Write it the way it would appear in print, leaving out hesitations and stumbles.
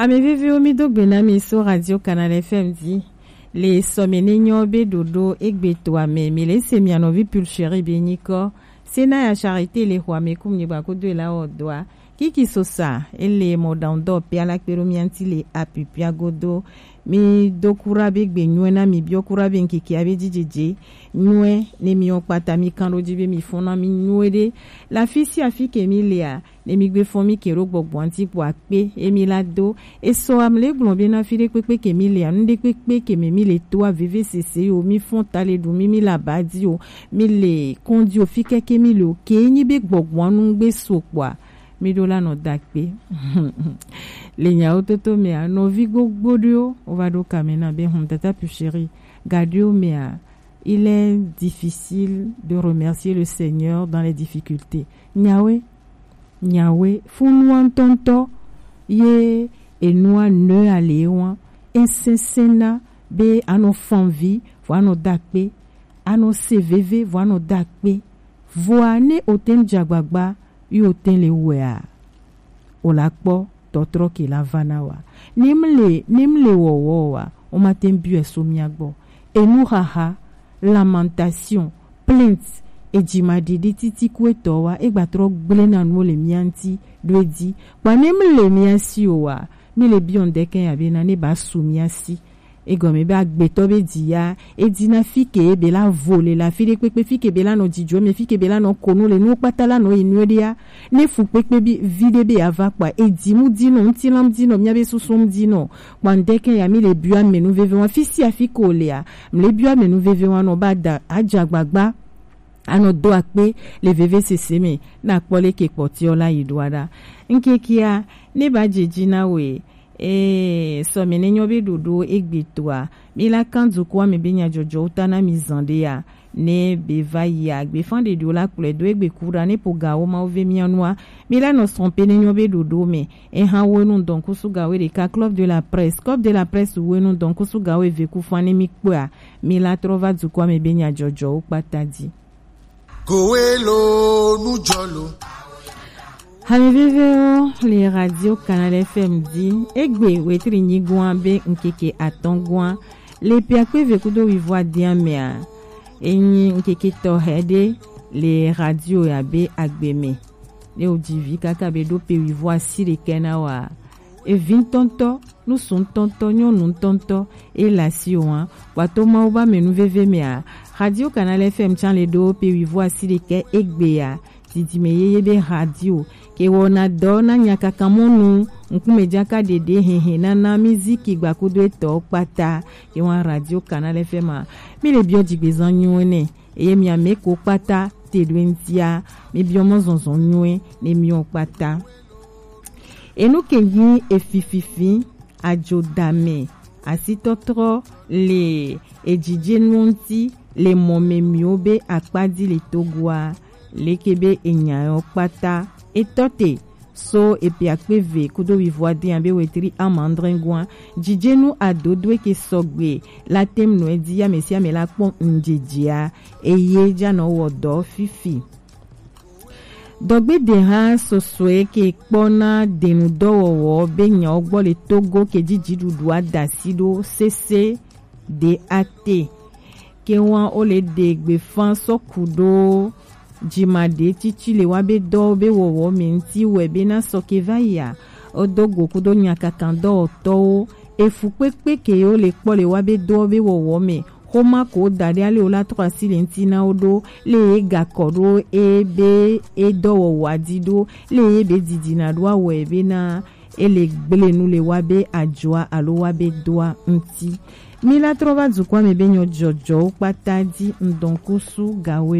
Amevivi omido gbenami so Radio Canal FM di le somenenyo be dodo egbeto ame mile semianovi pulcheri beniko sena ya charité le huame kumni bako de la odwa kiki sosa ele modando pe ala peromianti le apipia godo mi dokura be gbenyona mi biokura be nkiki abe jijije nwe ne mi okpata mi kando jibe mi fona mi nwede la fisi afike mi lea ne mi gbe fon mi kero gbogbo anti po ape emi lado e so amle glombe na fide pepe ke mi lea nde pepe ke mi le to a VVCC o mi fon tale du mi la badi o mi le kondi o fike ke mi lo ke ni be gbogbo anu gbe so kwa mi do la no dakpe le nya ototo me a no vi gbogbodio o va do kamena be tata plus chérie gadio me a il est difficile de remercier le Seigneur dans les difficultés. Nyawe, funwan tonto, ye, et noa ne alewa, insensena, be, ano fanvi, voano dakpe, ano CVV, voano dakpe, voane oten jagwagba, yu oten le wea. Olakpo, totro ki la vanawa. Nimle wowowa, o maten bue somiagbo, et nous haha, lamentation, plainte, et jimadidi titi kwetowa, e batro glena no le mianti, dwedi, panem le miasi owa, mi le biondeken yabena ne ba soumiasi, e gome be agbeto be dia, e dina fike be la vole, la fide kwekwe fike be la no dijo, me fike be la no kono, le no patala no inwedia, ne fu kwekwe bi vide be avakwa, e dimu dino, ntilam dino, miabe susom dino, kwandeken ya mi le bua menu vevewan, fisi afiko lea, mle bua menu vevewan no bada, ajagbagba, ano do akpe le VVCC me na kpole ke kpoti ola yidwada nkekia ne ba jejina we so menenyo be dodo egbetoa mi la kanzu kwa me benya jojo utana mizande ya ne be va ya gbe fande do la kule do egbe kura ne poga o ma ove mianwa mi la no sompe nenyo be dodo me han wonu donc suga we de ka club de la presse wonu donc suga we veku fane mi kpoa mi la trova du kwa me benya jojo upatadi Goelo Nujolo. Hamiveveo les Radio Canal FM di egbe wetri nyigwan be nkeke atongwan le piakwe vekudo wivwa diamea enyi nkeke tohede le radio ya be agbeme le odivi kaka be do pe wivwa sire kenawa e vintonto nous son tonto nyon tonto e la sioan watoma oba menu vevemea Radio Canal FM chan le do pe wivwa sire ke egbea didi meyeye be radio ke wona dona nyaka kamonu nkume jaka dede hehe na miziki gbakodo eto pata ke wan Radio Canal FM mi le bio digbezan nyone eye mi ameko pata tedwentia mi bio monzonzon nywe ne mi on pata e nou kengi e fififi ajodame asitotro le ejije nwonti le mome miobe akpadi le togwa le kebe enyayo pata etote so epi akpeve kudo wivwa di ambe wetri amandrengwa jijenu adodwe ke sogbe la tem no edia mesia me la pon njejia eye jano wodo fifi dogbe de ha soswe ke kpona denu dowowo benya ogbo le togo ke jijidu dua dasido cc dat ke wan ole de gbe fan sokudo jimade titi le wabe do be wowo menti webe na soke vaya odogo kudo nyaka kando to efupepe ke yo le kpo le wabe do be wowo me Homa ko dade ale ola 3 silentina odo le ega kodo ebe edo wadido le ebe didina doa webe na ele gbele nu le wabe ajwa alo wabe doa nti mila trova dzukwa mebenyo jojo patadi ndonkusu gawe